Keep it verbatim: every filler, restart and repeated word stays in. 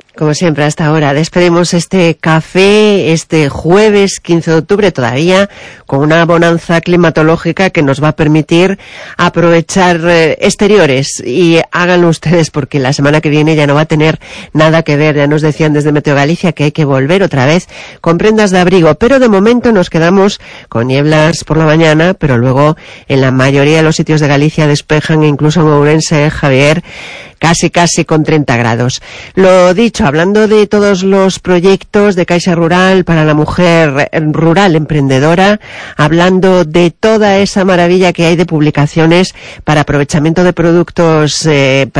Como siempre, hasta ahora despedimos este café este jueves quince de octubre, todavía con una bonanza climatológica que nos va a permitir aprovechar eh, exteriores, y háganlo ustedes porque la semana que viene ya no va a tener nada que ver. Ya nos decían desde Meteo Galicia que hay que volver otra vez con prendas de abrigo, pero de momento nos quedamos con nieblas por la mañana, pero luego en la mayoría de los sitios de Galicia despejan, incluso en Ourense, Javier, casi casi con treinta grados. Lo dicho, hablando de todos los proyectos de Caixa Rural para la mujer rural emprendedora, hablando de toda esa maravilla que hay de publicaciones para aprovechamiento de productos eh,